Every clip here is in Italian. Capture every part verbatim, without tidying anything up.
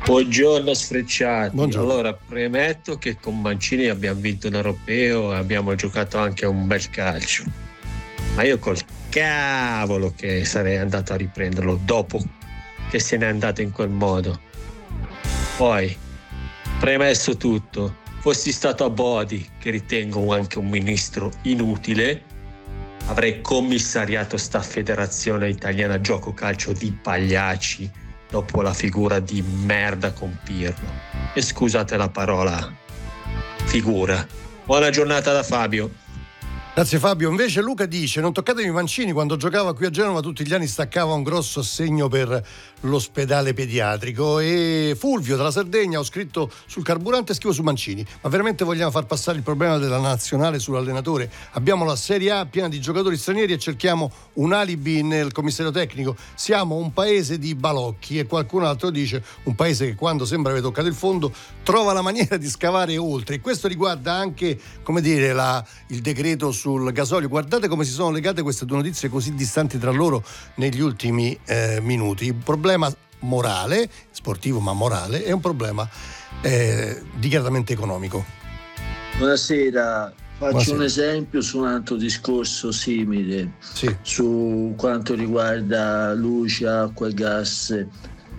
Buongiorno sfrecciati. Buongiorno. Allora, premetto che con Mancini abbiamo vinto un europeo e abbiamo giocato anche un bel calcio. Ma io col cavolo che sarei andato a riprenderlo dopo che se n'è andato in quel modo. Poi, premesso tutto, fossi stato a Bodi, che ritengo anche un ministro inutile, avrei commissariato sta federazione italiana gioco calcio di pagliacci dopo la figura di merda con Pirlo. E scusate la parola, figura. Buona giornata da Fabio. Grazie Fabio. Invece Luca dice: non toccatemi Mancini, quando giocava qui a Genova tutti gli anni staccava un grosso assegno per l'ospedale pediatrico. E Fulvio dalla Sardegna: ho scritto sul carburante, scrivo su Mancini. Ma veramente vogliamo far passare il problema della nazionale sull'allenatore? Abbiamo la Serie A piena di giocatori stranieri e cerchiamo un alibi nel commissario tecnico. Siamo un paese di balocchi. E qualcun altro dice: un paese che quando sembra aver toccato il fondo trova la maniera di scavare oltre. E questo riguarda anche, come dire, la, il decreto su sul gasolio. Guardate come si sono legate queste due notizie così distanti tra loro negli ultimi eh, minuti. Un problema morale, sportivo ma morale, e un problema eh, dichiaratamente economico. Buonasera, faccio Buonasera. un esempio su un altro discorso simile, sì. su quanto riguarda luce, acqua e gas.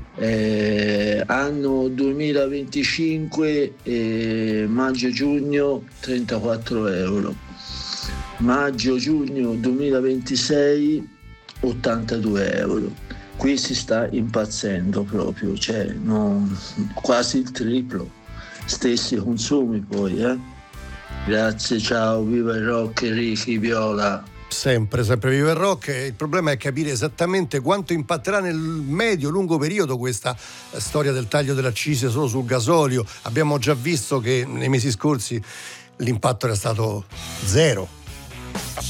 Eh, anno duemilaventicinque, eh, maggio-giugno trentaquattro euro. Maggio-giugno duemilaventisei ottantadue euro. Qui si sta impazzendo proprio, cioè non, quasi il triplo. Stessi consumi poi, eh. Grazie, ciao, viva il rock, Ricky Viola. Sempre, sempre viva il rock. Il problema è capire esattamente quanto impatterà nel medio-lungo periodo questa storia del taglio delle accise solo sul gasolio. Abbiamo già visto che nei mesi scorsi l'impatto era stato zero.